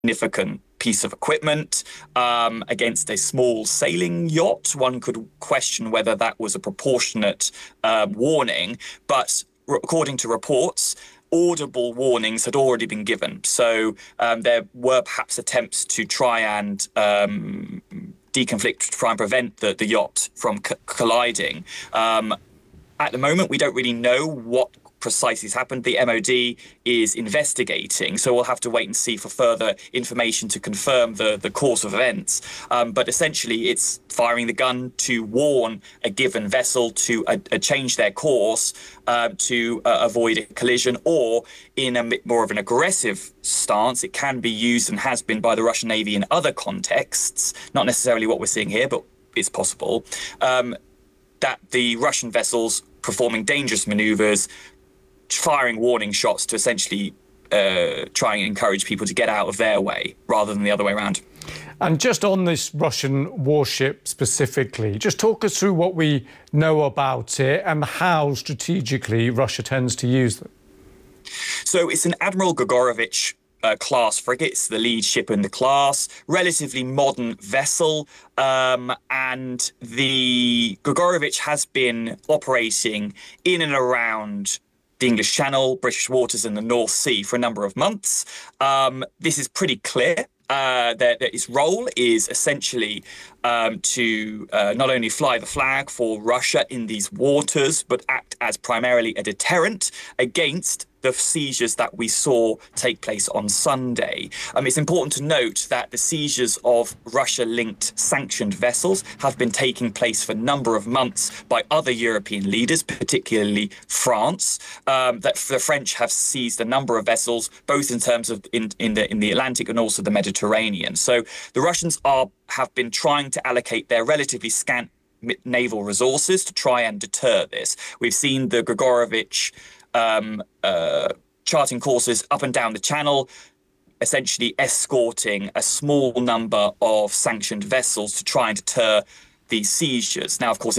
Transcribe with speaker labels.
Speaker 1: significant piece of equipment against a small sailing yacht. One could question whether that was a proportionate warning, but according to reports, audible warnings had already been given. So there were perhaps attempts to try and deconflict, to try and prevent the yacht from colliding. At the moment, we don't really know what precisely has happened. The MOD is investigating, so we'll have to wait and see for further information to confirm the course of events. But essentially, it's firing the gun to warn a given vessel to change their course to avoid a collision, or in a bit more of an aggressive stance, it can be used and has been by the Russian Navy in other contexts, not necessarily what we're seeing here, but it's possible, that the Russian vessels performing dangerous maneuvers, firing warning shots to essentially try and encourage people to get out of their way rather than the other way around.
Speaker 2: And just on this Russian warship specifically, just talk us through what we know about it and how strategically Russia tends to use them.
Speaker 1: So it's an Admiral Grigorovich class frigate. It's the lead ship in the class, relatively modern vessel, and the Grigorovich has been operating in and around the English Channel, British waters, and the North Sea for a number of months. This is pretty clear. That its role is essentially to not only fly the flag for Russia in these waters, but act as primarily a deterrent against the seizures that we saw take place on Sunday. It's important to note that the seizures of Russia-linked sanctioned vessels have been taking place for a number of months by other European leaders, particularly France. That the French have seized a number of vessels, both in terms of in the Atlantic and also the Mediterranean. So the Russians have been trying to allocate their relatively scant naval resources to try and deter this. We've seen the Grigorovich charting courses up and down the channel, essentially escorting a small number of sanctioned vessels to try and deter these seizures. Now, of course,